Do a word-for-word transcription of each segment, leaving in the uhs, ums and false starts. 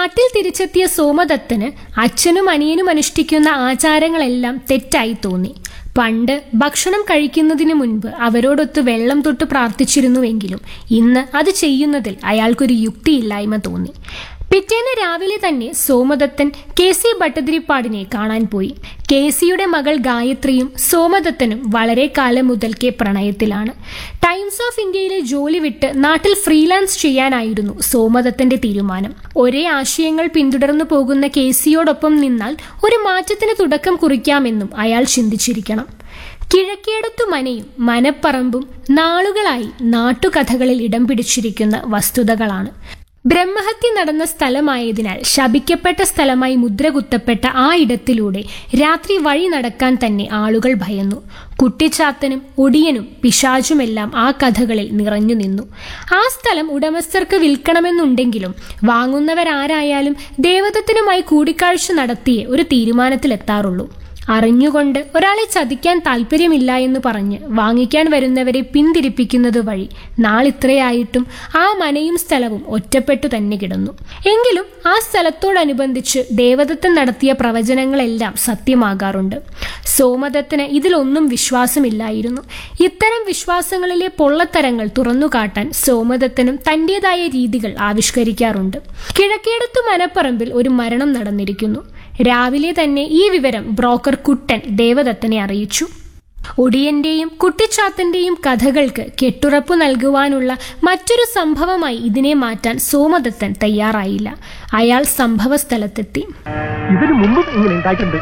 നാട്ടിൽ തിരിച്ചെത്തിയ സോമദത്തന് അച്ഛനും അനിയനും അനുഷ്ഠിക്കുന്ന ആചാരങ്ങളെല്ലാം തെറ്റായി തോന്നി. പണ്ട് ഭക്ഷണം കഴിക്കുന്നതിന് മുൻപ് അവരോടൊത്ത് വെള്ളം തൊട്ട് പ്രാർത്ഥിച്ചിരുന്നുവെങ്കിലും ഇന്ന് അത് ചെയ്യുന്നതിൽ അയാൾക്കൊരു യുക്തിയില്ലായ്മ തോന്നി. പിറ്റേന്ന് രാവിലെ തന്നെ സോമദത്തൻ കെ സി ഭട്ടതിരിപ്പാടിനെ കാണാൻ പോയി. കെ സിയുടെ മകൾ ഗായത്രിയും സോമദത്തനും വളരെ കാലം മുതൽക്കേ പ്രണയത്തിലാണ്. ടൈംസ് ഓഫ് ഇന്ത്യയിലെ ജോലി വിട്ട് നാട്ടിൽ ഫ്രീലാൻസ് ചെയ്യാനായിരുന്നു സോമദത്തന്റെ തീരുമാനം. ഒരേ ആശയങ്ങൾ പിന്തുടർന്നു പോകുന്ന കെ സിയോടൊപ്പം നിന്നാൽ ഒരു മാറ്റത്തിന് തുടക്കം കുറിക്കാമെന്നും അയാൾ ചിന്തിച്ചിരിക്കണം. കിഴക്കേടത്തു മനയും മനപ്പറമ്പും നാളുകളായി നാട്ടുകഥകളിൽ ഇടം പിടിച്ചിരിക്കുന്ന വസ്തുതകളാണ്. ബ്രഹ്മഹത്യ നടന്ന സ്ഥലമായതിനാൽ ശപിക്കപ്പെട്ട സ്ഥലമായി മുദ്രകുത്തപ്പെട്ട ആ ഇടത്തിലൂടെ രാത്രി വഴി നടക്കാൻ തന്നെ ആളുകൾ ഭയന്നു. കുട്ടിച്ചാത്തനും ഒടിയനും പിശാചുമെല്ലാം ആ കഥകളിൽ നിറഞ്ഞു നിന്നു. ആ സ്ഥലം ഉടമസ്ഥർക്ക് വിൽക്കണമെന്നുണ്ടെങ്കിലും വാങ്ങുന്നവരാരായാലും ദേവദത്തനുമായി കൂടിക്കാഴ്ച നടത്തിയേ ഒരു തീരുമാനത്തിലെത്താറുള്ളൂ. അറിഞ്ഞുകൊണ്ട് ഒരാളെ ചതിക്കാൻ താല്പര്യമില്ല എന്ന് പറഞ്ഞ് വാങ്ങിക്കാൻ വരുന്നവരെ പിന്തിരിപ്പിക്കുന്നത് വഴി നാളിത്രയായിട്ടും ആ മനയും സ്ഥലവും ഒറ്റപ്പെട്ടു തന്നെ കിടന്നു. എങ്കിലും ആ സ്ഥലത്തോടനുബന്ധിച്ച് ദേവദത്തൻ നടത്തിയ പ്രവചനങ്ങളെല്ലാം സത്യമാകാറുണ്ട്. സോമദത്തന് ഇതിലൊന്നും വിശ്വാസമില്ലായിരുന്നു. ഇത്തരം വിശ്വാസങ്ങളിലെ പൊള്ളത്തരങ്ങൾ തുറന്നുകാട്ടാൻ സോമദത്തനും തന്റേതായ രീതികൾ ആവിഷ്കരിക്കാറുണ്ട്. കിഴക്കേടത്തു മനപ്പറമ്പിൽ ഒരു മരണം നടന്നിരിക്കുന്നു. രാവിലെ തന്നെ ഈ വിവരം ബ്രോക്കർ കുട്ടൻ ദേവദത്തനെ അറിയിച്ചു. ഒടിയന്റെയും കുട്ടിച്ചാത്തന്റെയും കഥകൾക്ക് കെട്ടുറപ്പു നൽകുവാനുള്ള മറ്റൊരു സംഭവമായി ഇതിനെ മാറ്റാൻ സോമദത്തൻ തയ്യാറായില്ല. അയാൾ സംഭവ സ്ഥലത്തെത്തി. ഇതിനു മുമ്പും ഇങ്ങനെ ഉണ്ടായിട്ടുണ്ട്.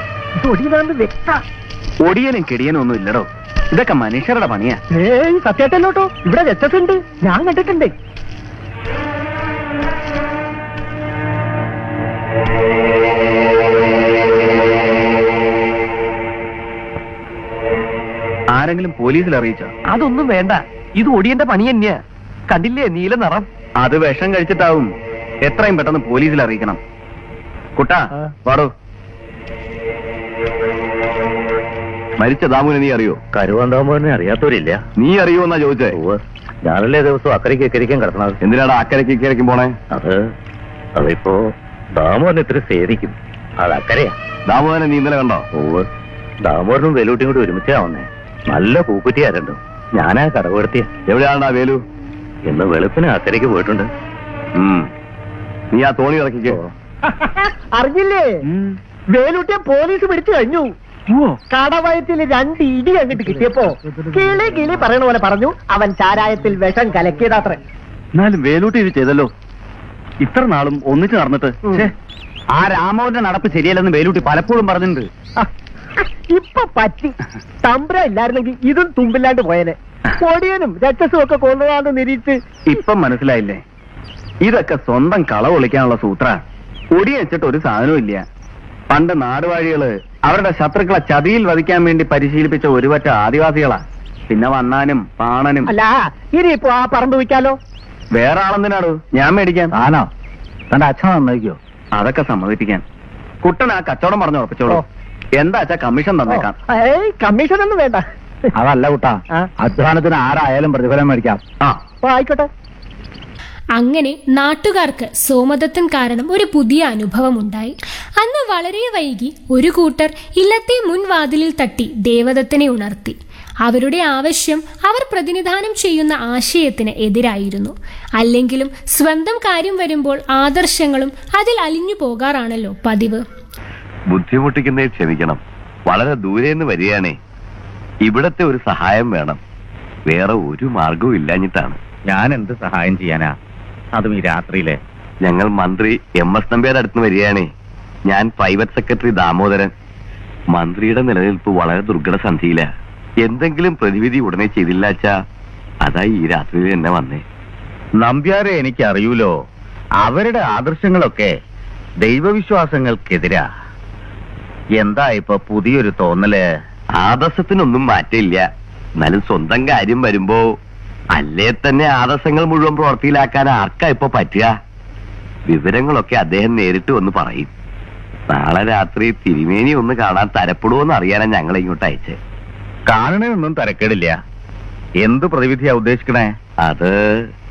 ഒടിയനും കെടിയനും ഒന്നും ഇല്ലടോ, ഇതൊക്കെ മനുഷ്യരുടെ പണിയാ. ഏയ് സത്യായിട്ടല്ലോട്ടോ, ഇവിടെ വ്യത്യസ്തണ്ട്, ഞാൻ കണ്ടിട്ടുണ്ട്. ആരെങ്കിലും പോലീസിൽ അറിയിച്ചോ? അതൊന്നും വേണ്ട, ഇത് ഒടിയന്റെ പണി തന്നെയാ. കണ്ടില്ലേ നീല നിറം? അത് വിഷം കഴിച്ചിട്ടാവും. എത്രയും പെട്ടെന്ന് പോലീസിൽ അറിയിക്കണം. കുട്ടാ പാടോ. മരിച്ച ദാമുവിനെ നീ അറിയോ? കരുവാൻ ദാമുവിനെ അറിയാത്തവരില്ല. നീ അറിയോന്നാ ചോദിച്ചേ? ഞാനല്ലേ ദിവസം അക്കരയ്ക്ക് ഇക്കരിക്കും കിടക്കണത്. എന്തിനാടാ അക്കരയ്ക്ക് ഇക്കരയ്ക്കും പോണേ? അത് അതിപ്പോ ദാമോനെ ഇത്തിരി സേവിക്കും, അത് അക്കരയാ. ദാമോദരനെ നീ ഇന്നലെ കണ്ടോ? ഓവ്, ദാമോദരനും വേലൂട്ടിയും കൂടി ഒരുമിച്ചാ വന്നേ. നല്ല പൂക്കുറ്റിയാരണ്ടോ. ഞാനാ കടകെടുത്തിയ. എവിടെയാണ്ടാ വേലു? ഇന്ന് വെളുപ്പിന് അക്കരയ്ക്ക് പോയിട്ടുണ്ട്. നീ ആ തോണി ഇറക്കിക്കോ. അറിഞ്ഞില്ലേ, വേലൂട്ടിയെ പോലീസ് പിടിച്ചു കഴിഞ്ഞു. കടവയത്തിൽ രണ്ട് ഇടി അങ്ങോട്ട് കിട്ടിയപ്പോ കിളി കിളി പറയണ പോലെ പറഞ്ഞു അവൻ ചാരായത്തിൽ വിഷം കലക്കിയതാത്രേ. എന്നാലും വേലൂട്ടി ഇത് ചെയ്തല്ലോ. ഇത്ര നാളും ഒന്നിച്ച് നടന്നിട്ട് ആ രാമോന്റെ നടപ്പ് ശരിയല്ലെന്ന് വേലൂട്ടി പലപ്പോഴും പറഞ്ഞിട്ടുണ്ട്. ഇപ്പൊ പറ്റി. തമ്പ്ര ഇല്ലായിരുന്നെങ്കിൽ ഇതും തുമ്പില്ലാണ്ട് പോയനെ. പൊടിയനും രക്ഷസും ഒക്കെ കൊന്നതാന്ന് നിരീച്ച് ഇപ്പം മനസ്സിലായില്ലേ? ഇതൊക്കെ സ്വന്തം കള ഒളിക്കാനുള്ള സൂത്ര. ഒടി വെച്ചിട്ട് ഒരു സാധനവും ഇല്ല. പണ്ട് നാടുവാഴികള് അവരുടെ ശത്രുക്കളെ ചതിയിൽ വധിക്കാൻ വേണ്ടി പരിശീലിപ്പിച്ച ഒരുപറ്റ ആദിവാസികളാ. പിന്നെ വണ്ണാനും പാണനും. അല്ല ഇനിയിപ്പോ ആ പറമ്പ് വിൽക്കാലോ? വേറെ ആളെന്തിനാടോ? ഞാൻ മേടിക്കാൻ. ആണോ? തന്റെ അച്ഛൻ നന്നായിക്കോ? അതൊക്കെ സമ്മതിപ്പിക്കാൻ. കുട്ടൻ ആ കച്ചവടം പറഞ്ഞു ഉറപ്പിച്ചോളൂ. എന്താ അച്ഛാ കമ്മീഷൻ തന്നേക്കാം. ഏയ് കമ്മീഷൻ ഒന്നും വേണ്ട. അതല്ല കുട്ടാ, അധ്വാനത്തിന് ആരായാലും പ്രതിഫലം മേടിക്കാം. ആ ആയിക്കോട്ടെ. അങ്ങനെ നാട്ടുകാർക്ക് സോമദത്തൻ കാരണം ഒരു പുതിയ അനുഭവം ഉണ്ടായി. അന്ന് വളരെ വൈകി ഒരു കൂട്ടർ ഇല്ലത്തെ മുൻവാതിലിൽ തട്ടി ദേവദത്തനെ ഉണർത്തി. അവരുടെ ആവശ്യം അവർ പ്രതിനിധാനം ചെയ്യുന്ന ആശയത്തിന് എതിരായിരുന്നു. അല്ലെങ്കിലും സ്വന്തം കാര്യം വരുമ്പോൾ ആദർശങ്ങളും അതിൽ അലിഞ്ഞു പോകാറാണല്ലോ പതിവ്. ബുദ്ധിമുട്ടിക്കുന്നേ ക്ഷമിക്കണം. വളരെ ദൂരെ നിന്ന് വരികയാണേ. ഇവിടത്തെ ഒരു സഹായം വേണം. വേറെ ഒരു മാർഗവും ഇല്ലാഞ്ഞിട്ടാണ്. ഞാൻ എന്ത് സഹായം ചെയ്യാനാ, അതും ഈ രാത്രിയിലെ? ഞങ്ങൾ മന്ത്രി എം എസ് നമ്പ്യാരുടെ അടുത്ത് വരികയാണേ. ഞാൻ പ്രൈവറ്റ് സെക്രട്ടറി ദാമോദരൻ. മന്ത്രിയുടെ നിലനിൽപ്പ് വളരെ ദുർഘടസന്ധിയില. എന്തെങ്കിലും പ്രതിവിധി ഉടനെ ചെയ്തില്ലാച്ചാ അതായി ഈ രാത്രിയിൽ എന്നെ വന്നേ. നമ്പ്യാരെ എനിക്ക് അറിയൂലോ. അവരുടെ ആദർശങ്ങളൊക്കെ ദൈവവിശ്വാസങ്ങൾക്കെതിരാ. എന്താ ഇപ്പൊ പുതിയൊരു തോന്നല്? ആദർശത്തിനൊന്നും മാറ്റമില്ല. എന്നാലും സ്വന്തം കാര്യം വരുമ്പോ അല്ലേ തന്നെ ആദർശങ്ങൾ മുഴുവൻ പ്രവൃത്തിയിലാക്കാൻ ആർക്കാ ഇപ്പൊ പറ്റുക? വിവരങ്ങളൊക്കെ അദ്ദേഹം നേരിട്ട് വന്ന് പറയും. നാളെ രാത്രി തിരുമേനി ഒന്ന് കാണാൻ തരപ്പെടുവോന്ന് അറിയാനാ ഞങ്ങളെ ഇങ്ങോട്ട് അയച്ചേ. കാണണേയൊന്നും തരക്കേടില്ല. എന്ത് പ്രതിവിധിയാ ഉദ്ദേശിക്കണേ? അത്